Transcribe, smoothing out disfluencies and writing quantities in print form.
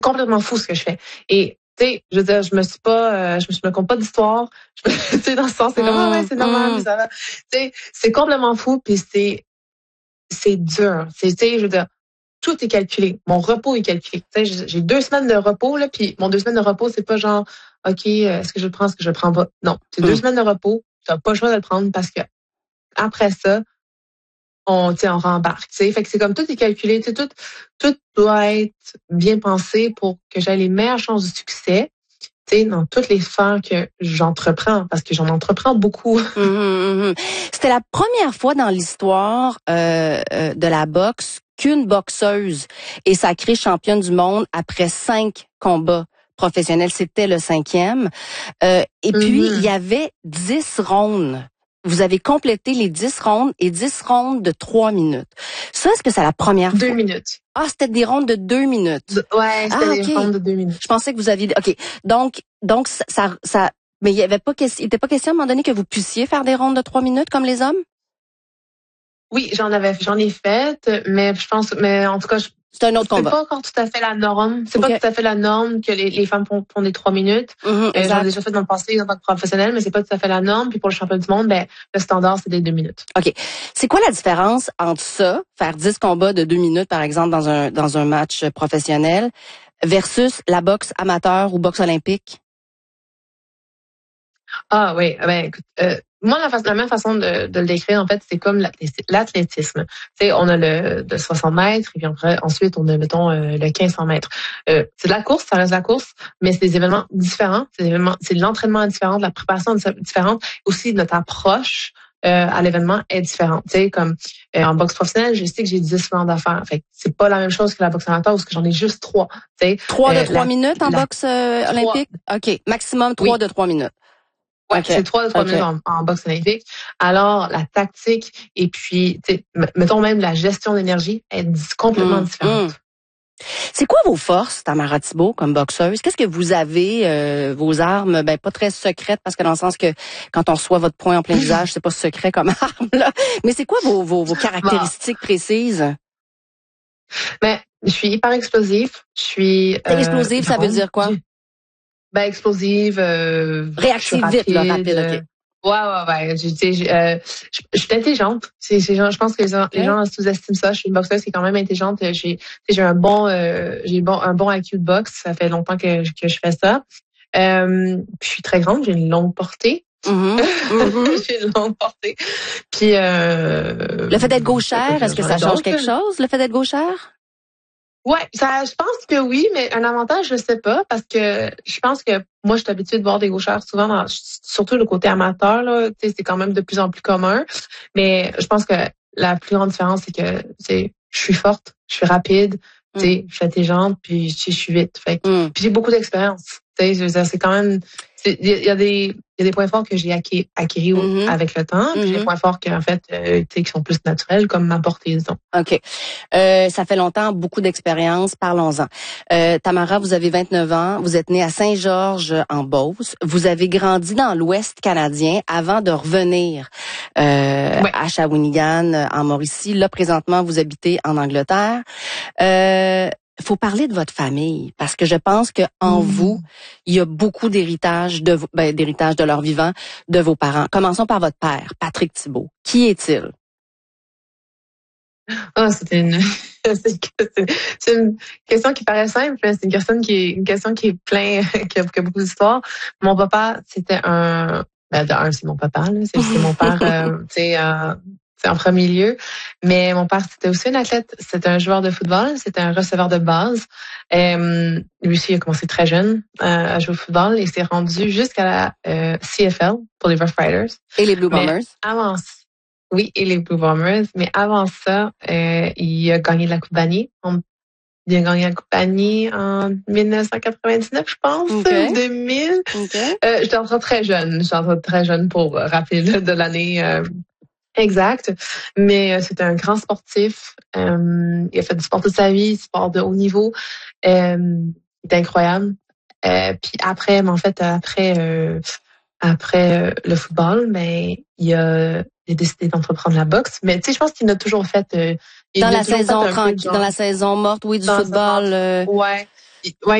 complètement fou ce que je fais. Et tu sais, je veux dire, je me compte pas d'histoire. Tu sais, dans ce sens, c'est comme ouais, c'est normal, mais ça va. Tu sais, c'est complètement fou, puis c'est dur. Tu sais, je veux dire, tout est calculé. Mon repos est calculé. Tu sais, j'ai 2 semaines de repos là, puis mon 2 semaines de repos, c'est pas genre, ok, est-ce que je le prends, est-ce que je le prends pas. Non, c'est 2 semaines de repos. Tu n'as pas le choix de le prendre parce que après ça, on rembarque. Tu sais, fait que c'est comme tout est calculé. Tu sais, tout doit être bien pensé pour que j'aie les meilleures chances de succès. Tu sais, dans toutes les sphères que j'entreprends, parce que j'en entreprends beaucoup. C'était la première fois dans l'histoire de la boxe qu'une boxeuse est sacrée championne du monde après 5 combats professionnels. C'était le 5e. Et puis, il y avait 10 rounds. Vous avez complété les 10 rounds et 10 rounds de 3 minutes. Ça, est-ce que c'est la première fois? 2 minutes. Ah, c'était des rounds de 2 minutes. Ouais, c'était des rounds de 2 minutes. Je pensais que vous aviez... OK. Donc ça mais il était pas question à un moment donné que vous puissiez faire des rounds de 3 minutes comme les hommes? Oui, j'en ai fait, mais en tout cas, c'est un autre combat. C'est pas encore tout à fait la norme. C'est pas tout à fait la norme que les femmes font des 3 minutes. J'en ai déjà fait dans le passé en tant que professionnelle, mais c'est pas tout à fait la norme. Puis pour le championnat du monde, le standard, c'est des 2 minutes. OK. C'est quoi la différence entre ça, faire 10 combats de 2 minutes, par exemple, dans un match professionnel, versus la boxe amateur ou boxe olympique? Ah oui, écoute, moi la même façon de le décrire en fait, c'est comme l'athlétisme. Tu sais, on a le de 60 mètres et puis ensuite on a mettons le 1500 mètres. C'est de la course, ça reste de la course, mais c'est des événements différents, c'est de l'entraînement différent, de la préparation différente, aussi notre approche à l'événement est différente. Tu sais, comme en boxe professionnelle, je sais que j'ai 10 rounds d'affaires. Fait que c'est pas la même chose que la boxe amateur parce que j'en ai juste 3. Tu sais, 3 de 3 minutes en boxe olympique? OK, maximum 3 de 3 minutes. Ouais, okay. C'est 3 de 3 minutes en boxe olympique. Alors, la tactique et puis, mettons même la gestion d'énergie est complètement différente. C'est quoi vos forces, Tamara Thibault, comme boxeuse? Qu'est-ce que vous avez, vos armes? Pas très secrètes, parce que dans le sens que quand on reçoit votre poing en plein visage, c'est pas secret comme arme, là. Mais c'est quoi vos caractéristiques précises? Je suis hyper explosive. Explosive, ça veut dire quoi? Explosive, réactive vite, là, rapide, OK. Ouais. Je suis intelligente. Je pense que les gens sous-estiment ça. Je suis une boxeuse qui est quand même intelligente. J'ai un bon IQ de boxe. Ça fait longtemps que je fais ça. Je suis très grande. J'ai une longue portée. J'ai une longue portée. Puis le fait d'être gauchère, est-ce que ça change quelque chose, le fait d'être gauchère? Ouais, je pense que oui, mais un avantage, je sais pas, parce que je pense que moi, je suis habituée de voir des gauchères souvent, surtout le côté amateur, là, tu sais, c'est quand même de plus en plus commun. Mais je pense que la plus grande différence, c'est que, je suis forte, je suis rapide, tu sais, je suis intelligente, puis je suis vite. Fait que, puis j'ai beaucoup d'expérience. Tu sais, c'est quand même, il y a des points forts que j'ai acquis avec le temps, puis des points forts qui sont plus naturels, comme ma portée, disons. OK. Ça fait longtemps, beaucoup d'expérience. Parlons-en. Tamara, vous avez 29 ans. Vous êtes née à Saint-Georges, en Beauce. Vous avez grandi dans l'Ouest canadien avant de revenir à Shawinigan, en Mauricie. Là, présentement, vous habitez en Angleterre. Faut parler de votre famille, parce que je pense que en vous, il y a beaucoup d'héritage d'héritage de leur vivant de vos parents. Commençons par votre père, Patrick Thibault. Qui est-il? C'est une question qui paraît simple, mais c'est une question qui est plein, qui a beaucoup d'histoires. Mon papa, c'était c'est mon papa, là, c'est mon père, c'est en premier lieu. Mais mon père, c'était aussi un athlète. C'était un joueur de football. C'était un receveur de base. Lui aussi, il a commencé très jeune à jouer au football et s'est rendu jusqu'à la CFL pour les Rough Riders. Et les Blue Bombers. Oui, et les Blue Bombers. Mais avant ça, il a gagné la Coupe Vanier. Il a gagné la Coupe Vanier en 1999, je pense, ou 2000. J'étais encore très jeune pour rappeler de l'année exact. Mais c'était un grand sportif. Il a fait du sport toute sa vie, sport de haut niveau. Il était incroyable. Puis après, après le football, mais il a décidé d'entreprendre la boxe. Mais tu sais, je pense qu'il a toujours fait. Dans la saison tranquille, dans la saison morte, oui, du football. Ouais. Ouais,